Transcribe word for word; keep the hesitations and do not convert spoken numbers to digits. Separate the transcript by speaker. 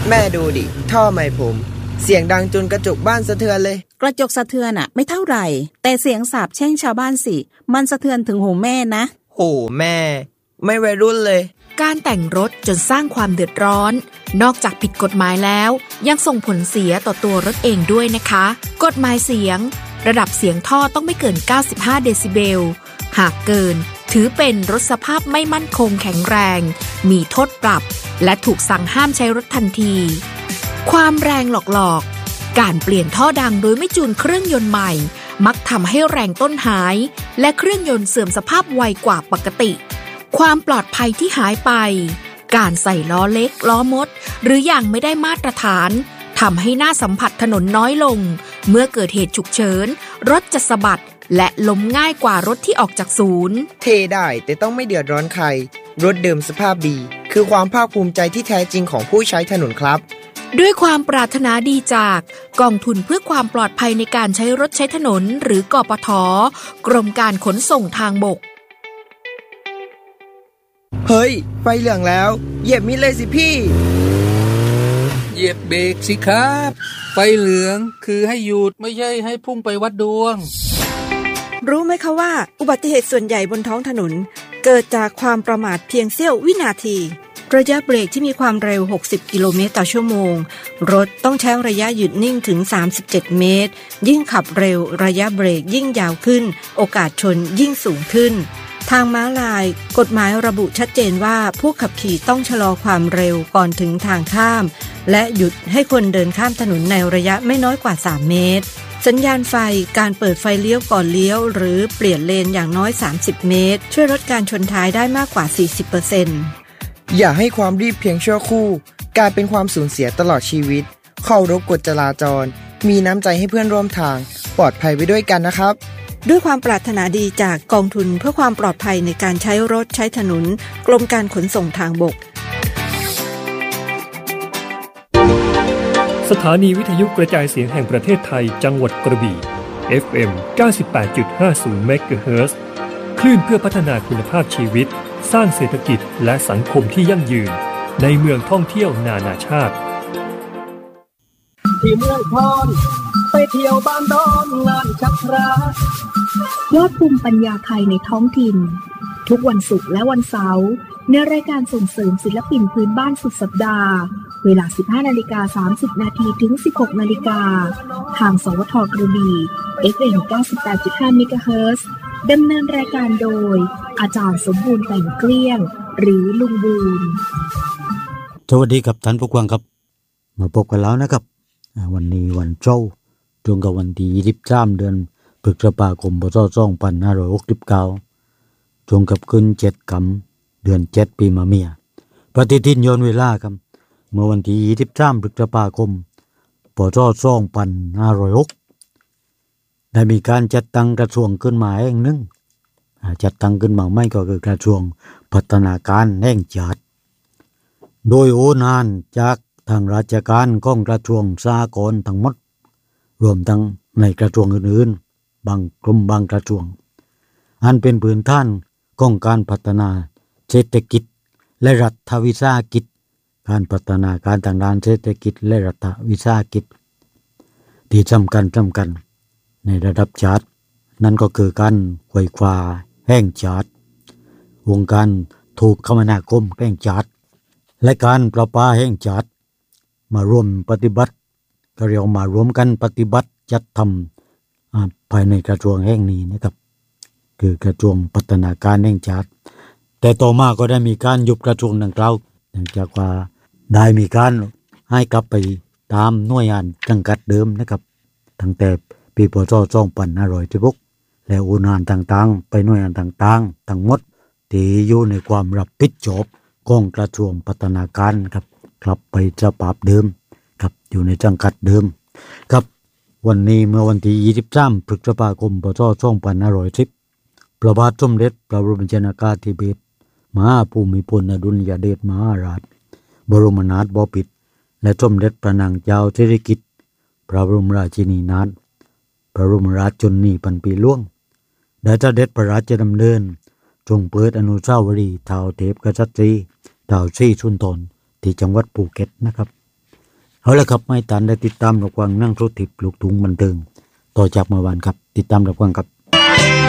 Speaker 1: แม่ดูดิท่อไม้ผมเสียงดังจนกระจกบ้านสะเทือนเลย
Speaker 2: กระจกสะเทือนอ่ะไม่เท่าไหร่แต่เสียงสาปแช่งชาวบ้านสิมันสะเทือนถึงหูแม่นะ
Speaker 1: โอ้แม่ไม่วัยรุ่นเลย
Speaker 3: การแต่งรถจนสร้างความเดือดร้อนนอกจากผิดกฎหมายแล้วยังส่งผลเสียต่อตัวรถเองด้วยนะคะกฎหมายเสียงระดับเสียงท่อต้องไม่เกินเก้าสิบห้าเดซิเบลหากเกินถือเป็นรถสภาพไม่มั่นคงแข็งแรงมีโทษปรับและถูกสั่งห้ามใช้รถทันทีความแรงหลอกๆการเปลี่ยนท่อดังโดยไม่จูนเครื่องยนต์ใหม่มักทำให้แรงต้นหายและเครื่องยนต์เสื่อมสภาพไวกว่าปกติความปลอดภัยที่หายไปการใส่ล้อเล็กล้อมดหรืออย่างไม่ได้มาตรฐานทำให้หน้าสัมผัสถนนน้อยลงเมื่อเกิดเหตุฉุกเฉินรถจะสะบัดและล้มง่ายกว่ารถที่ออกจากศูนย์
Speaker 1: เทได้แต่ต้องไม่เดือดร้อนใครรถเดิมสภาพดีคือความภาคภูมิใจที่แท้จริงของผู้ใช้ถนนครับ
Speaker 3: ด้วยความปรารถนาดีจากกองทุนเพื่อความปลอดภัยในการใช้รถใช้ถนนหรือกปท.กรมการขนส่งทางบก
Speaker 1: เฮ้ยไฟเหลืองแล้วเหยียบมิดเลยสิพี่
Speaker 4: เหยียบเบรกสิครับไฟเหลืองคือให้หยุดไม่ใช่ให้พุ่งไปวัดดวง
Speaker 5: รู้ไหมคะว่าอุบัติเหตุส่วนใหญ่บนท้องถนนเกิดจากความประมาทเพียงเสี้ยววินาทีระยะเบรกที่มีความเร็วหกสิบกิโลเมตรต่อชั่วโมงรถต้องใช้ระยะหยุดนิ่งถึงสามสิบเจ็ดเมตรยิ่งขับเร็วระยะเบรกยิ่งยาวขึ้นโอกาสชนยิ่งสูงขึ้นทางม้าลายกฎหมายระบุชัดเจนว่าผู้ขับขี่ต้องชะลอความเร็วก่อนถึงทางข้ามและหยุดให้คนเดินข้ามถนนในระยะไม่น้อยกว่าสามเมตรสัญญาณไฟการเปิดไฟเลี้ยวก่อนเลี้ยวหรือเปลี่ยนเลนอย่างน้อยสามสิบเมตรช่วยลดการชนท้ายได้มากกว่า สี่สิบเปอร์เซ็นต์
Speaker 1: อย่าให้ความรีบเพียงชั่วครู่กลายเป็นความสูญเสียตลอดชีวิตเคารพกฎจราจรมีน้ำใจให้เพื่อนร่วมทางปลอดภัยไปด้วยกันนะครับ
Speaker 5: ด้วยความปรารถนาดีจากกองทุนเพื่อความปลอดภัยในการใช้รถใช้ถนนกรมการขนส่งทางบก
Speaker 6: สถานีวิทยุกระจายเสียงแห่งประเทศไทยจังหวัดกระบี่ เอฟ เอ็ม เก้าสิบแปดจุดห้าศูนย์ เมกะเฮิรตซ์ คลื่นเพื่อพัฒนาคุณภาพชีวิตสร้างเศรษฐกิจและสังคมที่ยั่งยืนในเมืองท่องเที่ยวนานาชาติ
Speaker 7: ที่เมืองพรไปเที่ยวบ้านดอนงานชักพระ
Speaker 8: ยอดภูมิปัญญาไทยในท้องถิ่นทุกวันศุกร์และวันเสาร์ในรายการส่งเสริมศิลปินพื้นบ้านสุดสัปดาห์เวลา สิบห้านาฬิกาสามสิบนาที ถึง สิบหกนาฬิกาทางสวทกระบี่ เอฟ เอ็ม เก้าสิบแปดจุดห้า เมกะเฮิรตซ์ ดำเนินรายการโดยอาจารย์สมบูรณ์แต่งเกลี้ยงหรือลุงบูน
Speaker 9: สวัสดีครับท่านผู้ฟังครับมาพบกันแล้วนะครับวันนี้วันเจ้าตรงกับวันที่ยี่สิบสามเดือนพฤษภาคมพ.ศ. สองพันห้าร้อยหกสิบเก้าตรงกับขึ้นเจ็ดค่ำเดือนเจ็ดปีมะเมียปฏิทินย้อนเวลาครับเมื่อวันที่ยี่สิบสามพฤษภาคมพ.ศ. สองพันห้าร้อยหกได้มีการจัดตั้งกระทรวงขึ้นมาแห่งหนึ่งจัดตั้งขึ้นมาไม่ก็คือกระทรวงพัฒนาการแห่งชาติโดยโอนานจากทางราชการของกระทรวงสหกรณ์ทั้งหมดรวมทั้งในกระทรวงอื่นๆบางกรมบางกระทรวงอันเป็นพื้นฐานของการพัฒนาเศรษฐกิจและรัฐวิสาหกิจการพัฒนาการทางด้านเศรษฐกิจและรัฐวิสาหกิจที่สำคัญสำคัญในระดับชาตินั่นก็คือการไฟฟ้าแห่งชาติวงการโทรคมนาคมแห่งชาติและการประปาแห่งชาติมาร่วมปฏิบัติก็เรียกมารวมกันปฏิบัติจัดทำภายในกระทรวงแห่งนี้นะครับคือกระทรวงพัฒนาการแห่งชาติแต่ต่อมาก็ได้มีการยุบกระทรวงดังกล่าวเนื่องจากว่าได้มีการให้กลับไปตามหน่วยงานสังกัดเดิมนะครับตั้งแต่ปีพ.ศ. สองพันห้าร้อยสิบหกและโอนานต่างๆไปหน่วยงานต่างๆทั้งหมดที่อยู่ในความรับผิดชอบของกระทรวงพัฒนาการครับกลับไปสภาพเดิมครับอยู่ในสังกัดเดิมครับวันนี้เมื่อวันที่ยี่สิบสามพฤษภาคมพ.ศ. สองพันห้าร้อยสิบพระบาทสมเด็จพระบรมชนกาธิเบศรมหาภูมิพลอดุลยเดชมหาราชบรมนาถบพิตรและสมเด็จพระนางเจ้าสิริกิติ์พระบรมราชินีนาถพระบรมราชชนนีพันปีหลวงได้เสด็จพระราชดำเนินทรงเปิดอนุสาวรีย์ท้าวเทพกษัตริย์ท้าวศรีสุนทรที่จังหวัดภูเก็ตนะครับเอาละครับไม่ตันได้ติดตามรับฟังนั่งรถทิพย์ลูกทุ่งบันเทิงต่อจากเมื่อวานครับติดตามรับฟังครับ